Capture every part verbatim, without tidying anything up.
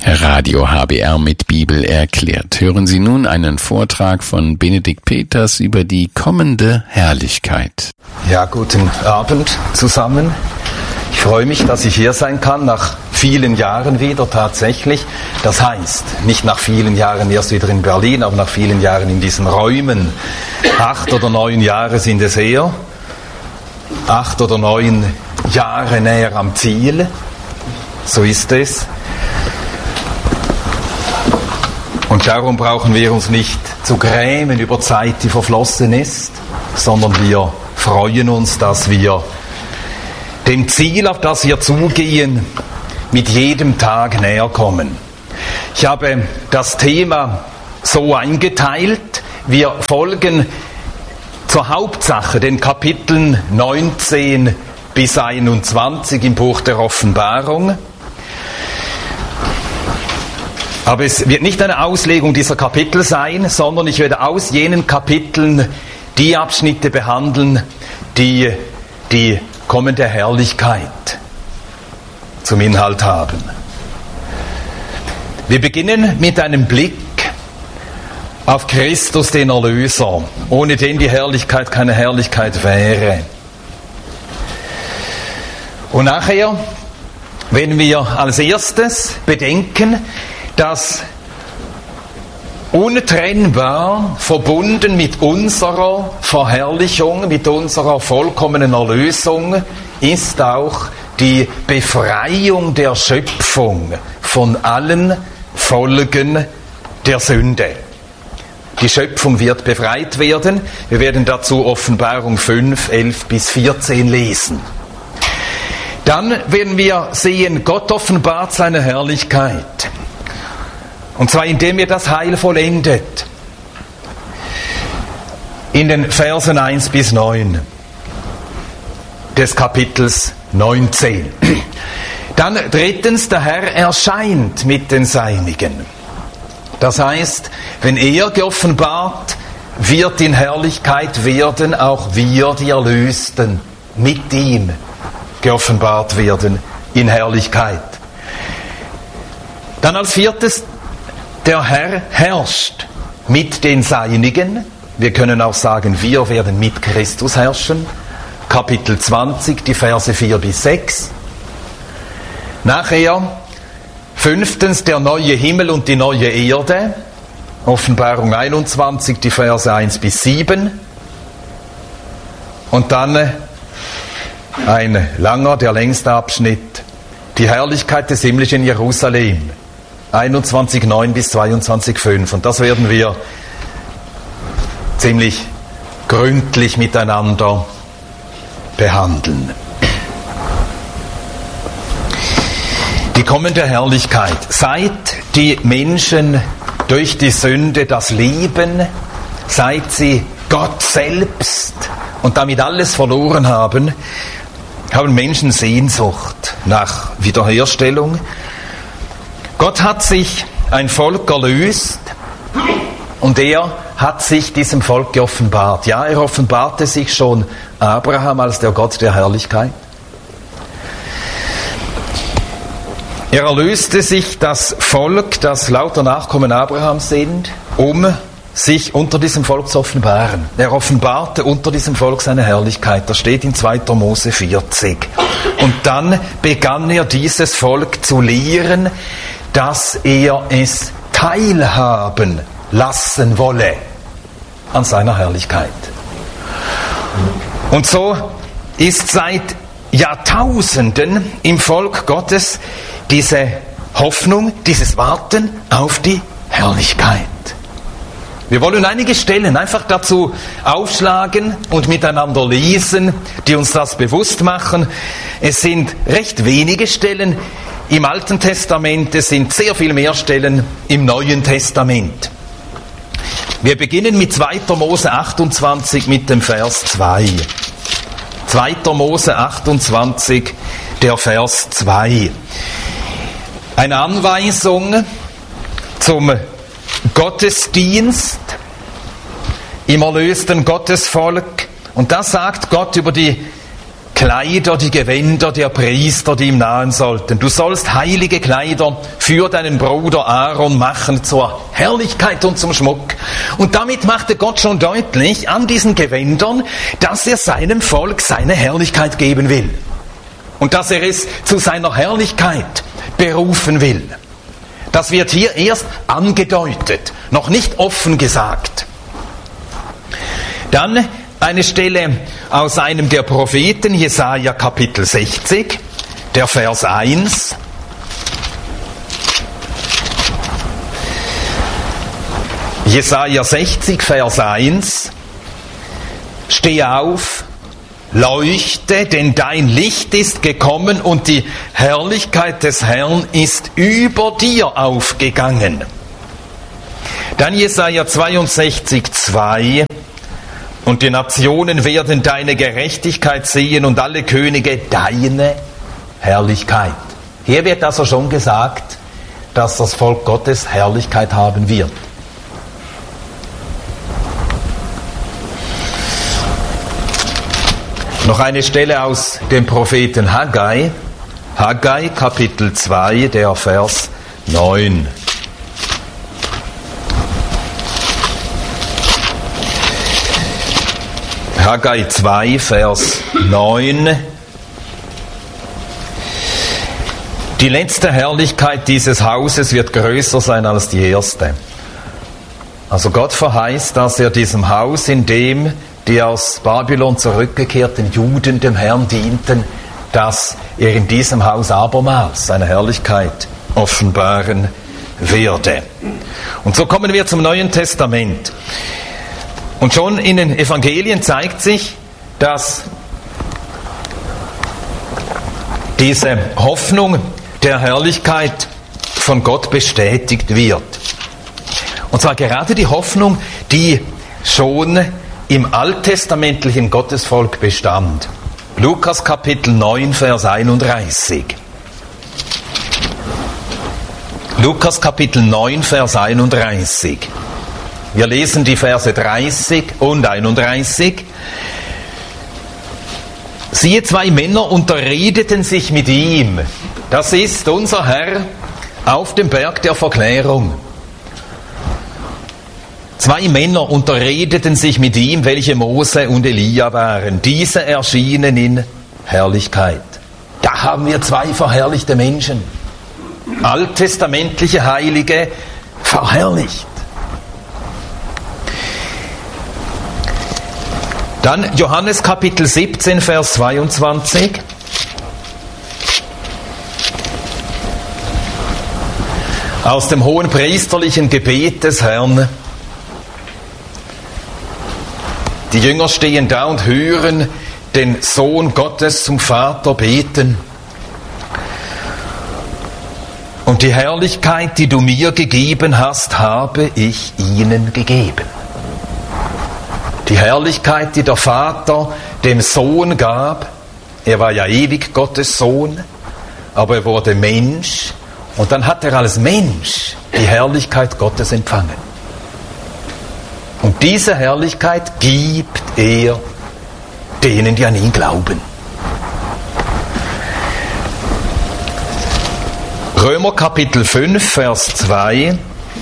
Radio H B R mit Bibel erklärt. Hören Sie nun einen Vortrag von Benedikt Peters über die kommende Herrlichkeit. Ja, guten Abend zusammen. Ich freue mich, dass ich hier sein kann, nach vielen Jahren wieder tatsächlich. Das heißt, nicht nach vielen Jahren erst wieder in Berlin, aber nach vielen Jahren in diesen Räumen. Acht oder neun Jahre sind es her. Acht oder neun Jahre näher am Ziel. So ist es. Und darum brauchen wir uns nicht zu grämen über Zeit, die verflossen ist, sondern wir freuen uns, dass wir dem Ziel, auf das wir zugehen, mit jedem Tag näher kommen. Ich habe das Thema so eingeteilt, wir folgen zur Hauptsache den Kapiteln neunzehn bis einundzwanzig im Buch der Offenbarung. Aber es wird nicht eine Auslegung dieser Kapitel sein, sondern ich werde aus jenen Kapiteln die Abschnitte behandeln, die die kommende Herrlichkeit zum Inhalt haben. Wir beginnen mit einem Blick auf Christus, den Erlöser, ohne den die Herrlichkeit keine Herrlichkeit wäre. Und nachher werden wir als erstes bedenken, dass untrennbar verbunden mit unserer Verherrlichung, mit unserer vollkommenen Erlösung, ist auch die Befreiung der Schöpfung von allen Folgen der Sünde. Die Schöpfung wird befreit werden. Wir werden dazu Offenbarung fünf, elf bis vierzehn lesen. Dann werden wir sehen, Gott offenbart seine Herrlichkeit. Und zwar indem er das Heil vollendet. In den Versen eins bis neun des Kapitels neunzehn. Dann drittens, der Herr erscheint mit den Seinigen. Das heißt, wenn er geoffenbart wird in Herrlichkeit, werden auch wir, die Erlösten, mit ihm geoffenbart werden in Herrlichkeit. Dann als viertes, der Herr herrscht mit den Seinigen. Wir können auch sagen, wir werden mit Christus herrschen. Kapitel zwanzig, die Verse vier bis sechs. Nachher, fünftens, der neue Himmel und die neue Erde. Offenbarung einundzwanzig, die Verse eins bis sieben. Und dann ein langer, der längste Abschnitt. Die Herrlichkeit des himmlischen Jerusalem. einundzwanzig neun bis zweiundzwanzig fünf. Und das werden wir ziemlich gründlich miteinander behandeln. Die kommende Herrlichkeit. Seit die Menschen durch die Sünde das Leben, seit sie Gott selbst und damit alles verloren haben, haben Menschen Sehnsucht nach Wiederherstellung. Gott hat sich ein Volk erlöst und er hat sich diesem Volk geoffenbart. Ja, er offenbarte sich schon Abraham als der Gott der Herrlichkeit. Er erlöste sich das Volk, das lauter Nachkommen Abrahams sind, um sich unter diesem Volk zu offenbaren. Er offenbarte unter diesem Volk seine Herrlichkeit. Das steht in zweiter Mose vierzig. Und dann begann er dieses Volk zu lehren, dass er es teilhaben lassen wolle an seiner Herrlichkeit. Und so ist seit Jahrtausenden im Volk Gottes diese Hoffnung, dieses Warten auf die Herrlichkeit. Wir wollen einige Stellen einfach dazu aufschlagen und miteinander lesen, die uns das bewusst machen. Es sind recht wenige Stellen im Alten Testament, es sind sehr viel mehr Stellen im Neuen Testament. Wir beginnen mit zweiter Mose achtundzwanzig mit dem Vers zwei. zweiter Mose achtundzwanzig, der Vers zwei. Eine Anweisung zum Gottesdienst im erlösten Gottesvolk. Und da sagt Gott über die Kleider, die Gewänder der Priester, die ihm nahen sollten. Du sollst heilige Kleider für deinen Bruder Aaron machen zur Herrlichkeit und zum Schmuck. Und damit machte Gott schon deutlich an diesen Gewändern, dass er seinem Volk seine Herrlichkeit geben will. Und dass er es zu seiner Herrlichkeit berufen will. Das wird hier erst angedeutet, noch nicht offen gesagt. Dann eine Stelle aus einem der Propheten, Jesaja Kapitel sechzig, der Vers eins. Jesaja sechzig, Vers eins. Steh auf, leuchte, denn dein Licht ist gekommen und die Herrlichkeit des Herrn ist über dir aufgegangen. Dann Jesaja zweiundsechzig, zwei. Und die Nationen werden deine Gerechtigkeit sehen und alle Könige deine Herrlichkeit. Hier wird also schon gesagt, dass das Volk Gottes Herrlichkeit haben wird. Noch eine Stelle aus dem Propheten Haggai, Haggai Kapitel zwei, der Vers neun. Haggai zwei, Vers neun. Die letzte Herrlichkeit dieses Hauses wird größer sein als die erste. Also Gott verheißt, dass er diesem Haus, in dem die aus Babylon zurückgekehrten Juden dem Herrn dienten, dass er in diesem Haus abermals seine Herrlichkeit offenbaren werde. Und so kommen wir zum Neuen Testament. Und schon in den Evangelien zeigt sich, dass diese Hoffnung der Herrlichkeit von Gott bestätigt wird. Und zwar gerade die Hoffnung, die schon im alttestamentlichen Gottesvolk bestand. Lukas Kapitel neun, Vers einunddreißig. Lukas Kapitel neun, Vers einunddreißig. Wir lesen die Verse dreißig und einunddreißig. Siehe, zwei Männer unterredeten sich mit ihm. Das ist unser Herr auf dem Berg der Verklärung. Zwei Männer unterredeten sich mit ihm, welche Mose und Elia waren. Diese erschienen in Herrlichkeit. Da haben wir zwei verherrlichte Menschen. Alttestamentliche Heilige verherrlicht. Dann Johannes Kapitel siebzehn, Vers zweiundzwanzig. Aus dem hohen priesterlichen Gebet des Herrn. Die Jünger stehen da und hören den Sohn Gottes zum Vater beten. Und die Herrlichkeit, die du mir gegeben hast, habe ich ihnen gegeben. Die Herrlichkeit, die der Vater dem Sohn gab, er war ja ewig Gottes Sohn, aber er wurde Mensch und dann hat er als Mensch die Herrlichkeit Gottes empfangen. Und diese Herrlichkeit gibt er denen, die an ihn glauben. Römer Kapitel fünf, Vers zwei.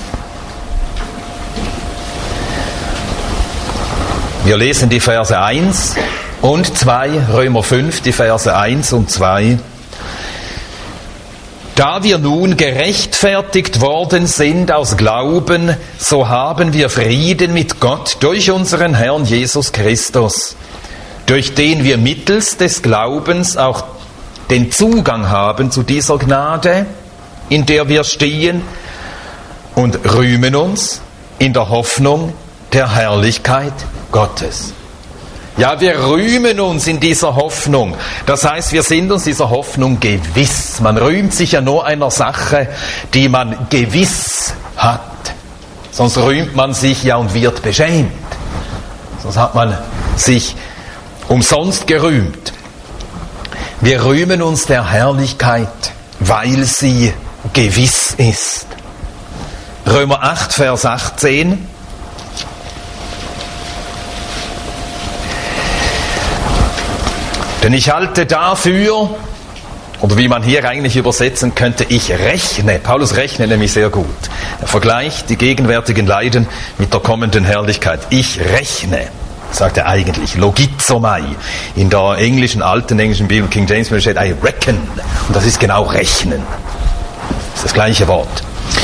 Wir lesen die Verse eins und zwei, Römer fünf, die Verse eins und zwei. Da wir nun gerechtfertigt worden sind aus Glauben, so haben wir Frieden mit Gott durch unseren Herrn Jesus Christus, durch den wir mittels des Glaubens auch den Zugang haben zu dieser Gnade, in der wir stehen, und rühmen uns in der Hoffnung der Herrlichkeit Gottes. Ja, wir rühmen uns in dieser Hoffnung. Das heißt, wir sind uns dieser Hoffnung gewiss. Man rühmt sich ja nur einer Sache, die man gewiss hat. Sonst rühmt man sich ja und wird beschämt. Sonst hat man sich umsonst gerühmt. Wir rühmen uns der Herrlichkeit, weil sie gewiss ist. Römer acht, Vers achtzehn. Denn ich halte dafür, oder wie man hier eigentlich übersetzen könnte, ich rechne. Paulus rechnet nämlich sehr gut. Er vergleicht die gegenwärtigen Leiden mit der kommenden Herrlichkeit. Ich rechne, sagt er eigentlich, logizomai. In der englischen, alten englischen Bibel, King James, steht I reckon. Und das ist genau rechnen. Das ist das gleiche Wort.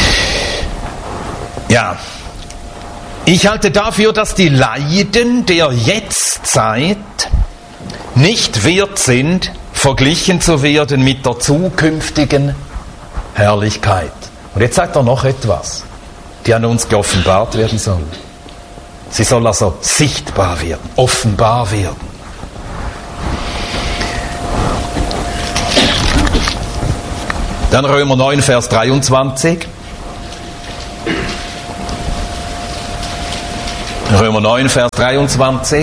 Ja. Ich halte dafür, dass die Leiden der Jetztzeit nicht wert sind, verglichen zu werden mit der zukünftigen Herrlichkeit. Und jetzt sagt er noch etwas, die an uns geoffenbart werden soll. Sie soll also sichtbar werden, offenbar werden. Dann Römer neun, Vers dreiundzwanzig. Römer neun, Vers dreiundzwanzig.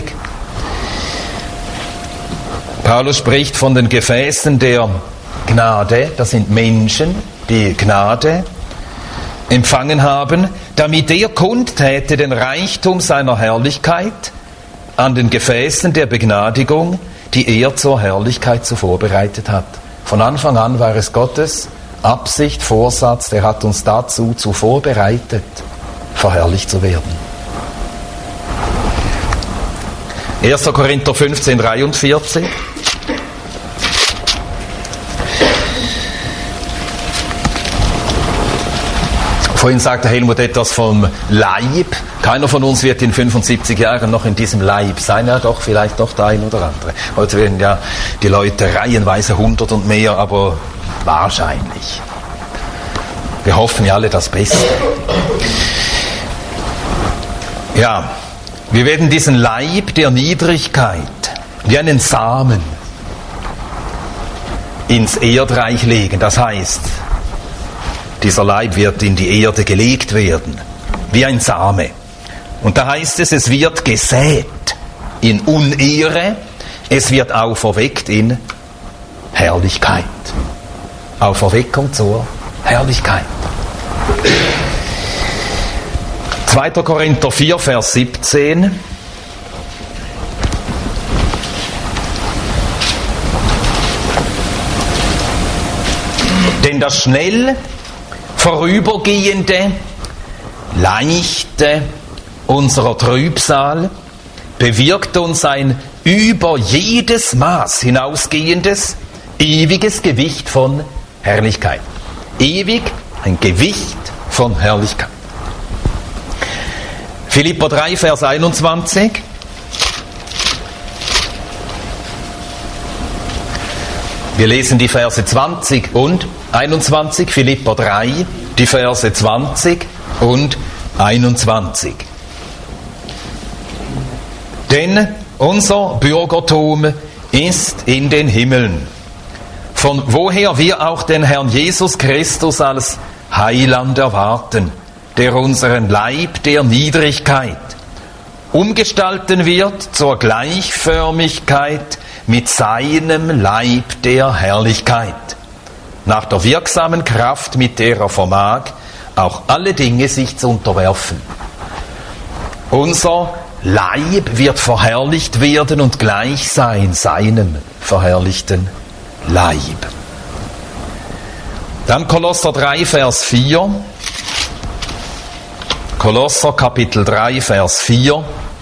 Paulus spricht von den Gefäßen der Gnade, das sind Menschen, die Gnade empfangen haben, damit er kundtäte den Reichtum seiner Herrlichkeit an den Gefäßen der Begnadigung, die er zur Herrlichkeit so vorbereitet hat. Von Anfang an war es Gottes Absicht, Vorsatz, der hat uns dazu zu vorbereitet, verherrlicht zu werden. erster Korinther fünfzehn, dreiundvierzig. Vorhin sagte Helmut etwas vom Leib. Keiner von uns wird in fünfundsiebzig Jahren noch in diesem Leib sein. Ja doch, vielleicht doch der ein oder andere. Heute werden ja die Leute reihenweise hundert und mehr, aber wahrscheinlich. Wir hoffen ja alle das Beste. Ja, wir werden diesen Leib der Niedrigkeit wie einen Samen ins Erdreich legen. Das heißt, dieser Leib wird in die Erde gelegt werden, wie ein Same. Und da heißt es, es wird gesät in Unehre, es wird auferweckt in Herrlichkeit. Auferweckung zur Herrlichkeit. zweiter Korinther vier, Vers siebzehn. Denn das schnell vorübergehende, leichte unserer Trübsal bewirkt uns ein über jedes Maß hinausgehendes, ewiges Gewicht von Herrlichkeit. Ewig ein Gewicht von Herrlichkeit. Philipper drei, Vers einundzwanzig. Wir lesen die Verse zwanzig und einundzwanzig, Philipper drei, die Verse zwanzig und einundzwanzig. Denn unser Bürgertum ist in den Himmeln, von woher wir auch den Herrn Jesus Christus als Heiland erwarten, der unseren Leib der Niedrigkeit umgestalten wird zur Gleichförmigkeit mit seinem Leib der Herrlichkeit, nach der wirksamen Kraft, mit der er vermag, auch alle Dinge sich zu unterwerfen. Unser Leib wird verherrlicht werden und gleich sein seinem verherrlichten Leib. Dann Kolosser drei, Vers vier. Kolosser Kapitel drei, Vers vier.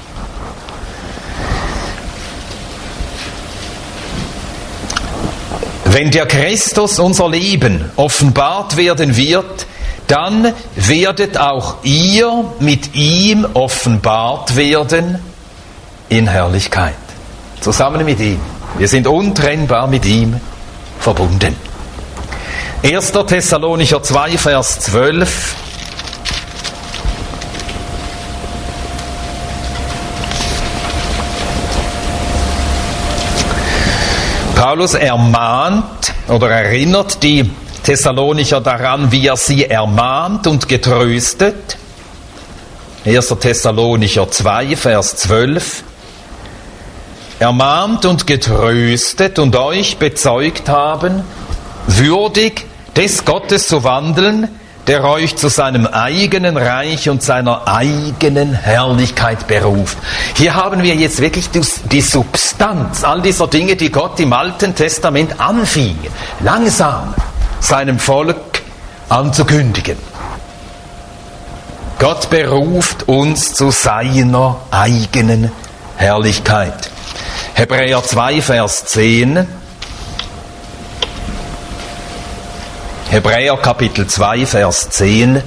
Wenn der Christus unser Leben offenbart werden wird, dann werdet auch ihr mit ihm offenbart werden in Herrlichkeit. Zusammen mit ihm. Wir sind untrennbar mit ihm verbunden. erster Thessalonicher zwei, Vers zwölf. Paulus ermahnt oder erinnert die Thessalonicher daran, wie er sie ermahnt und getröstet. erster Thessalonicher zwei, Vers zwölf. Ermahnt und getröstet und euch bezeugt haben, würdig des Gottes zu wandeln, der euch zu seinem eigenen Reich und seiner eigenen Herrlichkeit beruft. Hier haben wir jetzt wirklich die Substanz all dieser Dinge, die Gott im Alten Testament anfing, langsam seinem Volk anzukündigen. Gott beruft uns zu seiner eigenen Herrlichkeit. Hebräer zwei, Vers zehn. Hebräer Kapitel zwei, Vers zehn.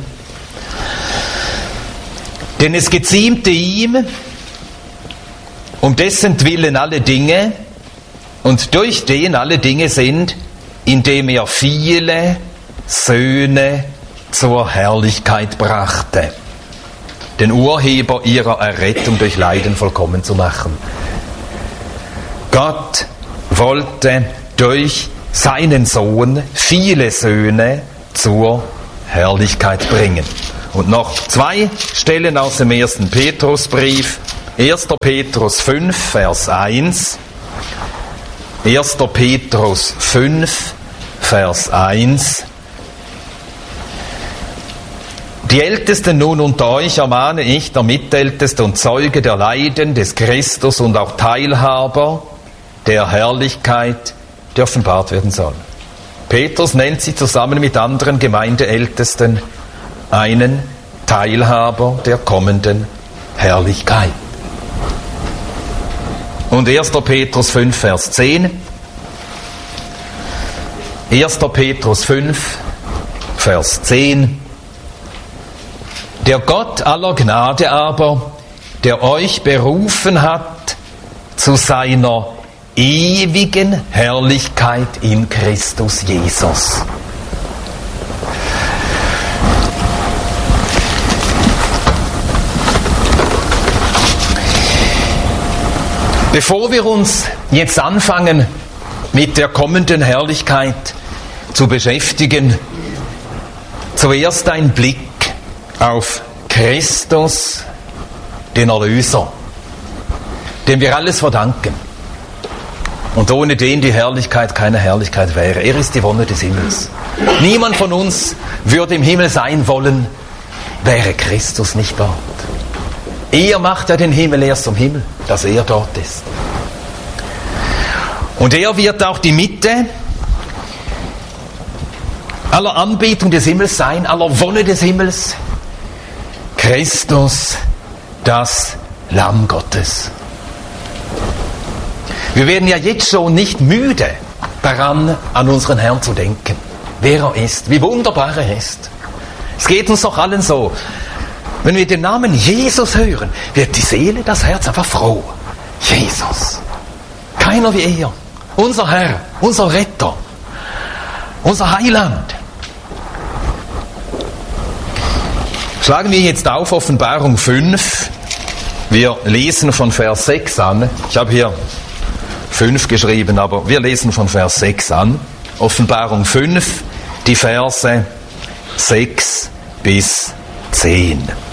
Denn es geziemte ihm, um dessen Willen alle Dinge und durch den alle Dinge sind, indem er viele Söhne zur Herrlichkeit brachte, den Urheber ihrer Errettung durch Leiden vollkommen zu machen. Gott wollte durch seinen Sohn viele Söhne zur Herrlichkeit bringen. Und noch zwei Stellen aus dem ersten Petrusbrief. erster Petrus fünf, Vers eins. erster Petrus fünf, Vers eins. Die Ältesten nun unter euch ermahne ich, der Mitälteste und Zeuge der Leiden des Christus und auch Teilhaber der Herrlichkeit, die offenbart werden soll. Petrus nennt sie zusammen mit anderen Gemeindeältesten einen Teilhaber der kommenden Herrlichkeit. Und erster Petrus fünf, Vers zehn. erster Petrus fünf, Vers zehn. Der Gott aller Gnade aber, der euch berufen hat zu seiner ewigen Herrlichkeit in Christus Jesus. Bevor wir uns jetzt anfangen, mit der kommenden Herrlichkeit zu beschäftigen, zuerst ein Blick auf Christus, den Erlöser, dem wir alles verdanken. Und ohne den die Herrlichkeit keine Herrlichkeit wäre. Er ist die Wonne des Himmels. Niemand von uns würde im Himmel sein wollen, wäre Christus nicht dort. Er macht ja den Himmel erst zum Himmel, dass er dort ist. Und er wird auch die Mitte aller Anbetung des Himmels sein, aller Wonne des Himmels. Christus, das Lamm Gottes. Wir werden ja jetzt schon nicht müde daran, an unseren Herrn zu denken. Wer er ist, wie wunderbar er ist. Es geht uns doch allen so. Wenn wir den Namen Jesus hören, wird die Seele, das Herz einfach froh. Jesus. Keiner wie er. Unser Herr, unser Retter, unser Heiland. Schlagen wir jetzt auf Offenbarung fünf. Wir lesen von Vers sechs an. Ich habe hier fünf geschrieben, aber wir lesen von Vers sechs an. Offenbarung fünf, die Verse sechs bis zehn.